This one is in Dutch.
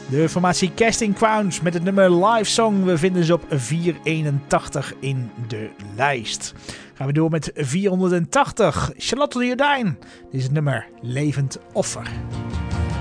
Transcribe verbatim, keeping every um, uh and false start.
De formatie Casting Crowns met het nummer Live Song. We vinden ze op vierhonderdeenentachtig in de lijst. Gaan we door met vierhonderdtachtig. Charlotte de Jordaan. Dit is het nummer Levend Offer.